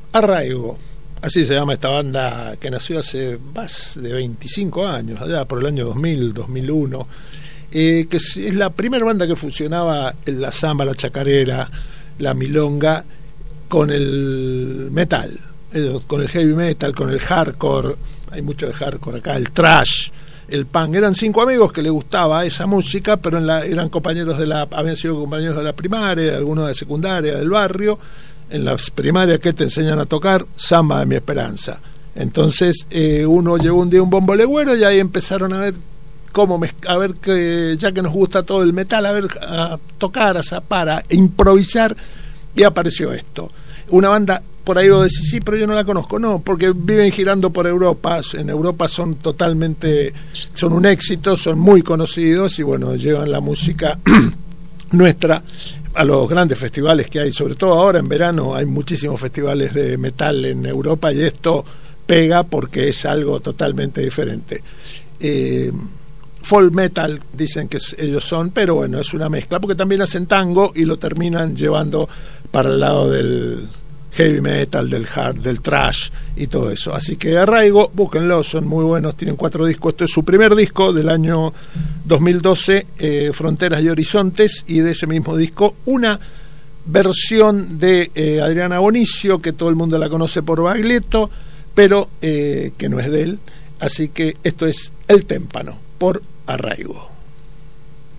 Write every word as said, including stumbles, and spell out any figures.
Arraigo, así se llama esta banda que nació hace más de veinticinco años, allá por el año dos mil, dos mil uno, eh, que es, es la primera banda que fusionaba la samba, la chacarera, la milonga con el metal, ellos, con el heavy metal, con el hardcore, hay mucho de hardcore acá, el thrash, el punk. Eran cinco amigos que les gustaba esa música, pero en la, eran compañeros de la, habían sido compañeros de la primaria, algunos de secundaria, del barrio. En las primarias que te enseñan a tocar samba de mi esperanza. Entonces eh, uno llegó un día a un bombo legüero y ahí empezaron a ver cómo me, a ver que ya que nos gusta todo el metal, a ver a tocar, a zapar, a improvisar, y apareció esto. Una banda, por ahí vos decís, sí, pero yo no la conozco. No, porque viven girando por Europa. En Europa son totalmente, son un éxito, son muy conocidos y bueno, llevan la música nuestra a los grandes festivales que hay, sobre todo ahora en verano hay muchísimos festivales de metal en Europa y esto pega porque es algo totalmente diferente. eh, folk metal dicen que ellos son, pero bueno, es una mezcla porque también hacen tango y lo terminan llevando para el lado del heavy metal, del hard, del thrash y todo eso. Así que Arraigo, búsquenlo, son muy buenos, tienen cuatro discos. Esto es su primer disco del año dos mil doce, eh, Fronteras y Horizontes, y de ese mismo disco una versión de eh, Adriana Bonicio, que todo el mundo la conoce por Baglietto, pero eh, que no es de él. Así que esto es El Témpano por Arraigo.